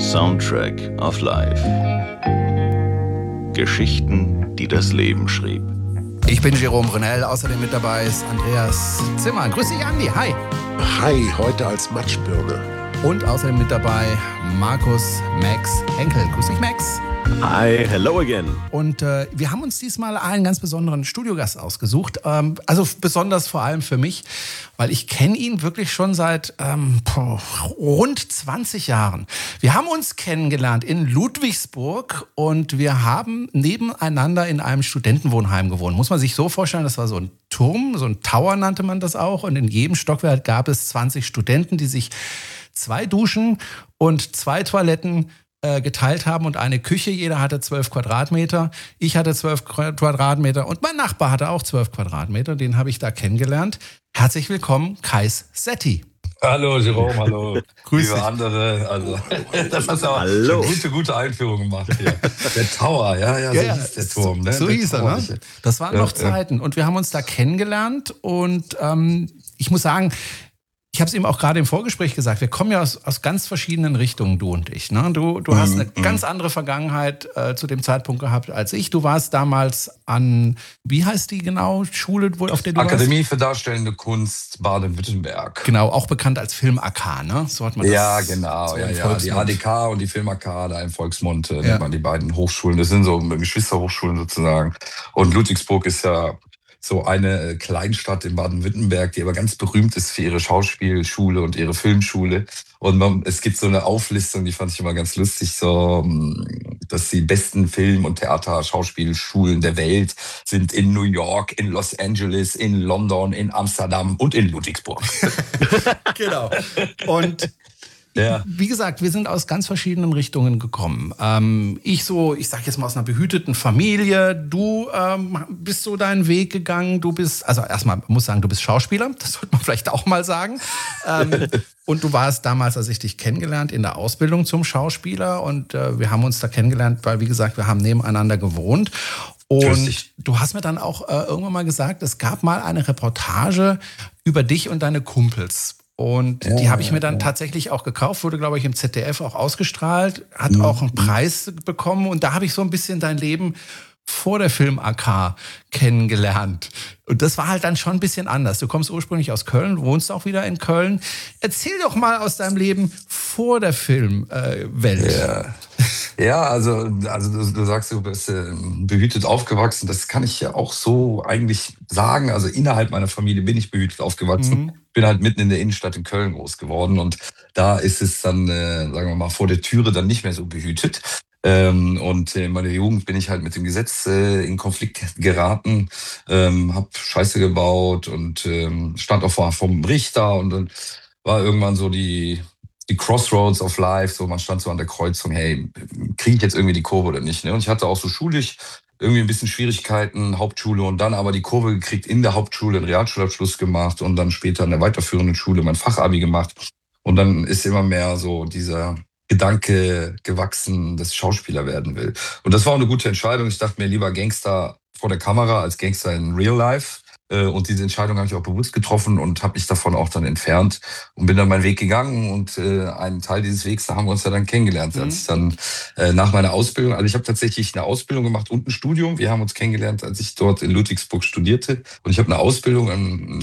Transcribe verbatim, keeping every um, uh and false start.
Soundtrack of Life. Geschichten, die das Leben schrieb. Ich bin Jerome Brunel, außerdem mit dabei ist Andreas Zimmer. Grüß dich, Andi. Hi. Hi, heute als Matschbirne. Und außerdem mit dabei Markus Max Henkel. Grüß dich, Max. Hi, hello again. Und äh, wir haben uns diesmal einen ganz besonderen Studiogast ausgesucht. Ähm, also besonders vor allem für mich, weil ich kenne ihn wirklich schon seit ähm, rund zwanzig Jahren. Wir haben uns kennengelernt in Ludwigsburg und wir haben nebeneinander in einem Studentenwohnheim gewohnt. Muss man sich so vorstellen, das war so ein Turm, so ein Tower nannte man das auch. Und in jedem Stockwerk gab es zwanzig Studenten, die sich zwei Duschen und zwei Toiletten geteilt haben und eine Küche. Jeder hatte zwölf Quadratmeter. Ich hatte zwölf Quadratmeter und mein Nachbar hatte auch zwölf Quadratmeter. Den habe ich da kennengelernt. Herzlich willkommen, Kais Setti. Hallo Jerome, hallo. Grüß Liebe dich. andere. Also, das hast du aber Hallo. eine gute, gute Einführung gemacht hier. Der Tower, ja, ja, so Ja, ja, hieß der Turm. Ne? So der hieß er, Tower. ne? Das waren Ja, noch Zeiten. Und wir haben uns da kennengelernt und ähm, ich muss sagen, ich habe es ihm auch gerade im Vorgespräch gesagt, wir kommen ja aus, aus ganz verschiedenen Richtungen, du und ich. Ne? Du, du hast eine Mhm. ganz andere Vergangenheit äh, zu dem Zeitpunkt gehabt als ich. Du warst damals an, wie heißt die genau, Schule, wo, auf der du Akademie für Darstellende Kunst Baden-Württemberg. warst? Genau, auch bekannt als Film-A K, ne? So hat man das. Ja, genau. so Ja, im ja. Die Volksmund. A D K und die Film-A K, da im Volksmund äh, Ja. nennt man die beiden Hochschulen. Das sind so Geschwisterhochschulen sozusagen. Und Ludwigsburg ist ja so eine Kleinstadt in Baden-Württemberg, die aber ganz berühmt ist für ihre Schauspielschule und ihre Filmschule. Und man, es gibt so eine Auflistung, die fand ich immer ganz lustig, so, dass die besten Film- und Theater-Schauspielschulen der Welt sind in New York, in Los Angeles, in London, in Amsterdam und in Ludwigsburg. Genau. Und Ja. wie gesagt, wir sind aus ganz verschiedenen Richtungen gekommen. Ähm, ich so, ich sag jetzt mal aus einer behüteten Familie. Du ähm, bist so deinen Weg gegangen. Du bist, also erstmal man muss sagen, du bist Schauspieler. Das sollte man vielleicht auch mal sagen. Ähm, und du warst damals, als ich dich kennengelernt, in der Ausbildung zum Schauspieler. Und äh, wir haben uns da kennengelernt, weil, wie gesagt, wir haben nebeneinander gewohnt. Und du hast mir dann auch äh, irgendwann mal gesagt, es gab mal eine Reportage über dich und deine Kumpels. Und Ja, die habe ich mir ja, dann ja. tatsächlich auch gekauft, wurde, glaube ich, im Z D F auch ausgestrahlt, hat Mhm. auch einen Preis bekommen. Und da habe ich so ein bisschen dein Leben vor der Film-A K kennengelernt. Und das war halt dann schon ein bisschen anders. Du kommst ursprünglich aus Köln, wohnst auch wieder in Köln. Erzähl doch mal aus deinem Leben vor der Filmwelt. Ja. Ja, also, also du, du sagst, du bist äh, behütet aufgewachsen. Das kann ich ja auch so eigentlich sagen. Also innerhalb meiner Familie bin ich behütet aufgewachsen. Mhm. Bin halt mitten in der Innenstadt in Köln groß geworden. Und da ist es dann, äh, sagen wir mal, vor der Türe dann nicht mehr so behütet. Ähm, und in meiner Jugend bin ich halt mit dem Gesetz äh, in Konflikt geraten, ähm, habe Scheiße gebaut und ähm, stand auch vor vom Richter. Und dann war irgendwann so die... die Crossroads of Life, so man stand so an der Kreuzung, hey, kriege ich jetzt irgendwie die Kurve oder nicht? Ne? Und ich hatte auch so schulisch irgendwie ein bisschen Schwierigkeiten, Hauptschule und dann aber die Kurve gekriegt in der Hauptschule, einen Realschulabschluss gemacht und dann später in der weiterführenden Schule mein Fachabi gemacht. Und dann ist immer mehr so dieser Gedanke gewachsen, dass ich Schauspieler werden will. Und das war auch eine gute Entscheidung. Ich dachte mir, lieber Gangster vor der Kamera als Gangster in Real Life. Und diese Entscheidung habe ich auch bewusst getroffen und habe mich davon auch dann entfernt und bin dann meinen Weg gegangen. Und äh, einen Teil dieses Wegs, da haben wir uns ja dann kennengelernt. Mhm. Als ich dann äh, nach meiner Ausbildung, also ich habe tatsächlich eine Ausbildung gemacht und ein Studium. Wir haben uns kennengelernt, als ich dort in Ludwigsburg studierte. Und ich habe eine Ausbildung an